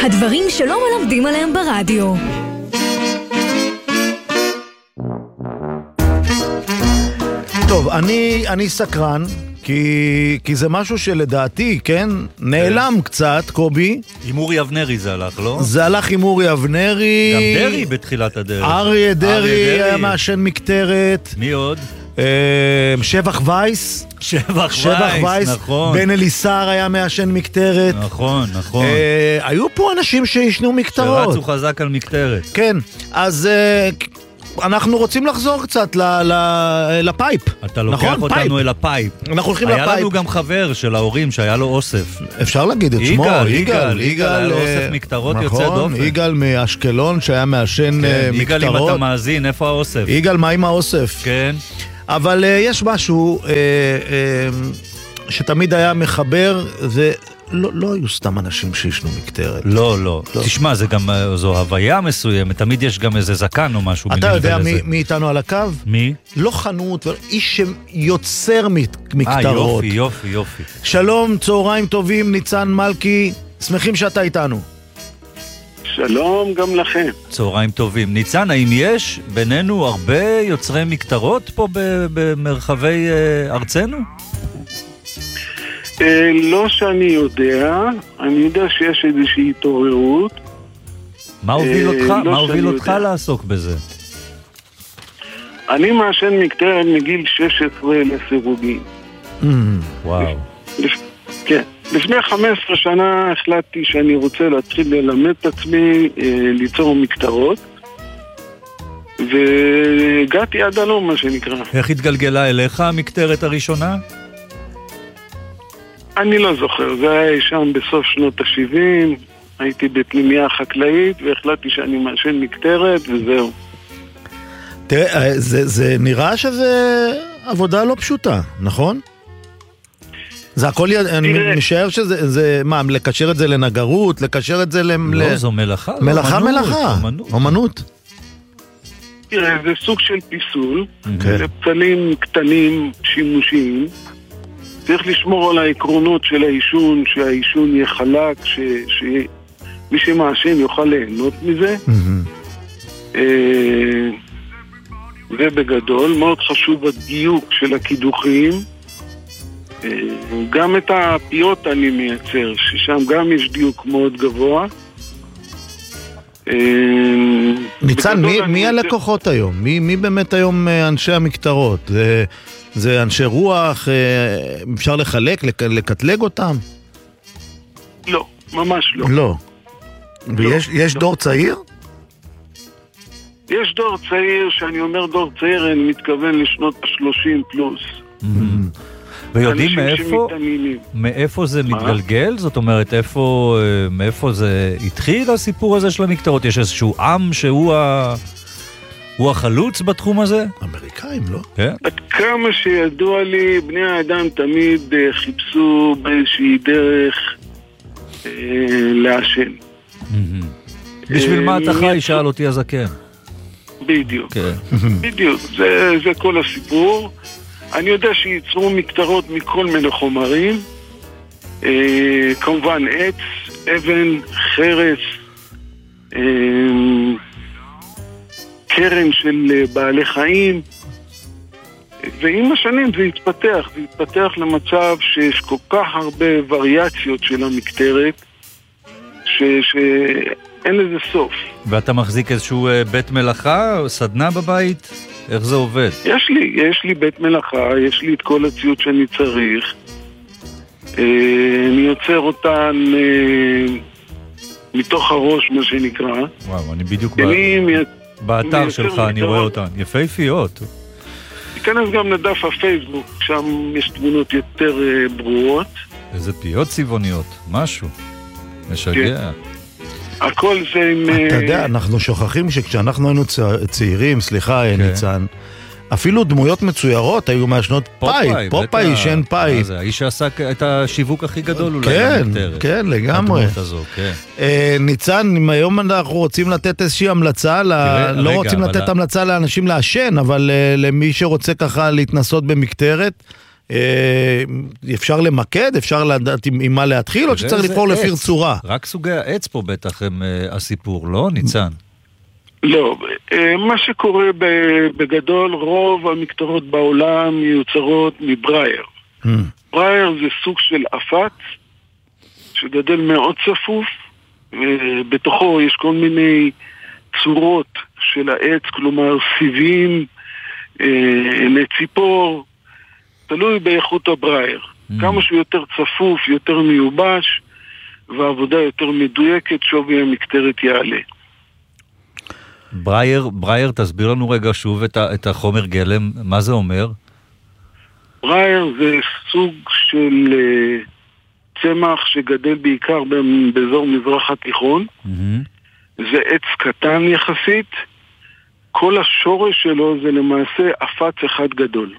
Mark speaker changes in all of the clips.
Speaker 1: הדברים שלא מלמדים עליהם ברדיו.
Speaker 2: טוב, אני סקרן, כי זה משהו שלדעתי, כן, נעלם קצת, קובי.
Speaker 3: עם אורי אבנרי זה הלך, לא?
Speaker 2: זה הלך עם אורי אבנרי.
Speaker 3: גם דרי בתחילת הדרך.
Speaker 2: אריה דרי היה מעשן מקטרת.
Speaker 3: מי עוד?
Speaker 2: שבח וייס.
Speaker 3: שבח וייס, נכון.
Speaker 2: בן אליסר היה מעשן מקטרת.
Speaker 3: נכון, נכון.
Speaker 2: היו פה אנשים שישנו מקטרות.
Speaker 3: שרצו חזק על מקטרת.
Speaker 2: כן, אז אנחנו רוצים לחזור קצת לפייפ.
Speaker 3: אתה לוקח אותנו אל הפייפ.
Speaker 2: אנחנו הולכים לפייפ.
Speaker 3: היה לנו גם חבר של ההורים שהיה לו אוסף.
Speaker 2: אפשר להגיד את שמו.
Speaker 3: יגאל, היה לו אוסף מקטרות יוצא דופן.
Speaker 2: נכון, יגאל מאשקלון שהיה מעשן מקטרות.
Speaker 3: יגאל, אם אתה מאזין, איפה האוסף?
Speaker 2: יגאל, מה עם האוסף?
Speaker 3: כן.
Speaker 2: אבל יש משהו שתמיד היה מחבר, זה לא היו סתם אנשים שישנו מקטרת.
Speaker 3: לא. תשמע, זה גם, זו הוויה מסוימת, תמיד יש גם איזה זקן או משהו.
Speaker 2: אתה יודע מי איתנו על הקו?
Speaker 3: מי?
Speaker 2: לא חנות, איש שיוצר מקטרות.
Speaker 3: יופי.
Speaker 2: שלום, צהריים טובים, ניצן מלכי, שמחים שאתה איתנו.
Speaker 4: שלום גם לכם.
Speaker 3: צהריים טובים. ניצן, האם יש בינינו הרבה יוצרי מקטרות פה במרחבי ארצנו?
Speaker 4: לא שאני יודע, אני יודע שיש איזושהי התעוררות.
Speaker 3: מה הוביל אותך לעסוק בזה?
Speaker 4: אני מעשן מקטרת מגיל 16 לסירוגין.
Speaker 3: וואו.
Speaker 4: כן. לפני 15 שנה החלטתי שאני רוצה להתחיל ללמד את עצמי ליצור מקטרות, והגעתי עד הלום, מה שנקרא.
Speaker 3: איך התגלגלה אליך המקטרת הראשונה?
Speaker 4: אני לא זוכר, זה היה שם בסוף שנות ה-70, הייתי בפנימייה חקלאית והחלטתי שאני מעשן מקטרת וזהו.
Speaker 2: תראה, זה נראה שזה עבודה לא פשוטה, נכון? זה הכל, אני משער שזה, מה, לקשר את זה לנגרות, לקשר את זה
Speaker 3: לא, זו מלאכה.
Speaker 2: מלאכה, אומנות.
Speaker 4: תראה, זה סוג של פיסול, זה פצלים קטנים שימושיים, צריך לשמור על העקרונות של העישון, שהעישון יהיה חלק, שמי שמעשן יוכל ליהנות מזה. ובגדול, מאוד חשוב הדיוק של הקידוחים. גם את הפיות אני מייצר, ששם גם יש דיוק מאוד גבוה.
Speaker 2: ניצן, מי הלקוחות היום? מי באמת היום אנשי המקטרות? זה אנשי רוח, אפשר לחלק, לקטלג אותם?
Speaker 4: לא, ממש לא.
Speaker 2: לא. ויש דור צעיר?
Speaker 4: יש דור צעיר, שאני אומר דור צעיר, אני מתכוון לשנות ה-30 פלוס.
Speaker 3: ויודעים מאיפה זה מתגלגל? זאת אומרת, מאיפה זה התחיל הסיפור הזה של המקטרות? יש איזשהו עם שהוא החלוץ בתחום הזה?
Speaker 2: אמריקאים, לא?
Speaker 3: כן.
Speaker 4: עד כמה שידוע לי, בני האדם תמיד חיפשו באיזושהי דרך לעשן.
Speaker 3: בשביל מה אתה חי? שאל אותי הזקן.
Speaker 4: בדיוק. בדיוק. זה כל הסיפור. אני יודע שייצרו מקטרות מכל מיני חומרים, כמובן עץ, אבן, חרס, קרן של בעלי חיים, ועם השנים זה התפתח למצב שיש כל כך הרבה וריאציות של המקטרת, שאין לזה סוף.
Speaker 3: ואתה מחזיק איזשהו בית מלאכה או סדנה בבית? איך זה עובד?
Speaker 4: יש לי בית מלאכה, יש לי את כל הציוד שאני צריך. אני יוצר אותן מתוך הראש, מה שנקרא.
Speaker 3: וואו, אני בדיוק באתר שלך, אני רואה אותן. יפהפיות.
Speaker 4: תיכנס גם לדף הפייסבוק, שם יש תמונות יותר ברורות.
Speaker 3: איזה פיות צבעוניות, משהו. משגע.
Speaker 4: הכל זה עם...
Speaker 2: אתה יודע, אנחנו שוכחים שכשאנחנו היינו צעירים, סליחה ניצן, אפילו דמויות מצוירות היו מהשנות פופאי, שן פאי.
Speaker 3: האיש שעסק את השיווק הכי גדול אולי.
Speaker 2: כן, לגמרי. ניצן, אם היום אנחנו רוצים לתת איזושהי המלצה, לא רוצים לתת המלצה לאנשים לעשן, אבל למי שרוצה ככה להתנסות במקטרת, אפשר למקד, אפשר לדעת עם מה להתחיל, או שצריך לבחור לפי צורה?
Speaker 3: רק סוגי העץ פה בטח הם הסיפור, לא ניצן?
Speaker 4: לא, מה שקורה בגדול, רוב המקטרות בעולם מיוצרות מברייר. ברייר זה סוג של אפץ, שגדל מאוד צפוף, בתוכו יש כל מיני צורות של העץ, כלומר סיבים, לציפור, תלוי באיכות הברייר. כמה שהוא יותר צפוף, יותר מיובש, והעבודה יותר מדויקת, שווי המקטרת יעלה.
Speaker 3: ברייר, תסביר לנו רגע שוב את החומר גלם, מה זה אומר?
Speaker 4: ברייר זה סוג של צמח שגדל בעיקר באזור מזרח התיכון. זה עץ קטן יחסית. כל השורש שלו זה למעשה אפץ אחד גדול.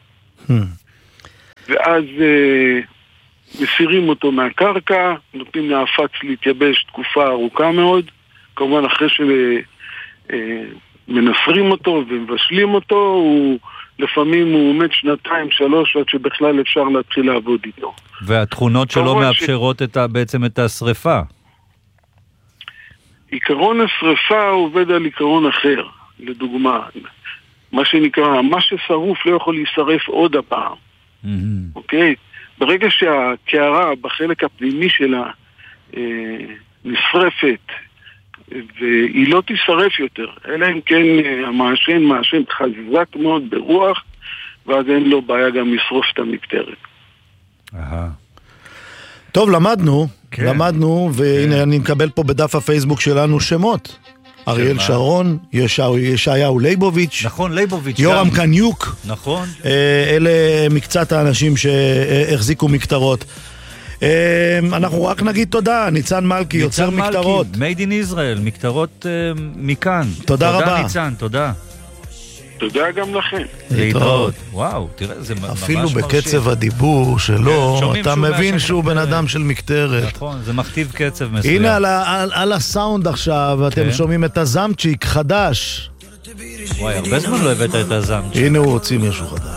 Speaker 4: ואז מסירים אותו מהקרקע, נותנים לאפץ להתייבש תקופה ארוכה מאוד. כמובן אחרי שמנסרים אותו ומבשלים אותו, לפעמים הוא עומד 2-3 עד שבכלל אפשר להתחיל לעבוד איתו.
Speaker 3: והתכונות שלו מאפשרות בעצם את השריפה.
Speaker 4: עיקרון השריפה עובד על עיקרון אחר, לדוגמה. מה שנקרא, מה ששרוף לא יכול להישרף עוד הפעם. אוקיי? ברגע שהקערה בחלק הפנימי שלה נשרפת, והיא לא תישרף יותר, אלא אם כן המעשן חזק מאוד ברוח, ואז אין לו בעיה גם לשרוף את המקטרת.
Speaker 2: טוב, למדנו, והנה אני מקבל פה בדף הפייסבוק שלנו שמות. אריאל שרון, ישעיהו ליבוביץ',
Speaker 3: נכון, ליבוביץ',
Speaker 2: יורם קניוק,
Speaker 3: נכון.
Speaker 2: אלה מקצת האנשים שהחזיקו מקטרות. אנחנו רק נגיד תודה, ניצן מלכי, יוצר מקטרות.
Speaker 3: Made in Israel, מקטרות מכאן.
Speaker 2: תודה רבה.
Speaker 3: תודה ניצן, תודה.
Speaker 4: תודה גם לכם.
Speaker 3: להתראות. וואו, תראה, זה ממש מרשים.
Speaker 2: אפילו בקצב הדיבור שלו, אתה מבין שהוא בן אדם של מקטרת.
Speaker 3: נכון, זה מכתיב קצב מסוים.
Speaker 2: הנה על הסאונד עכשיו, אתם שומעים את הזמצ'יק חדש.
Speaker 3: וואי, הרבה זמן לא הבאת את הזמצ'יק.
Speaker 2: הנה הוא הוציא משהו חדש.